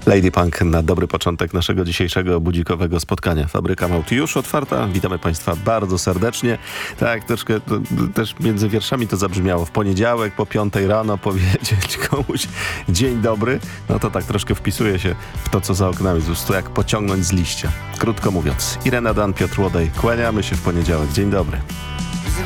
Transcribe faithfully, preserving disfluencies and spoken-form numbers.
Lady Punk na dobry początek naszego dzisiejszego budzikowego spotkania. Fabryka Małt już otwarta. Witamy Państwa bardzo serdecznie. Tak, troszkę to, też między wierszami to zabrzmiało. W poniedziałek po piątej rano powiedzieć komuś dzień dobry, no to tak troszkę wpisuje się w to, co za oknami. Po prostu jak pociągnąć z liścia. Krótko mówiąc. Irena Dan, Piotr Łodej. Kłaniamy się w poniedziałek. Dzień dobry.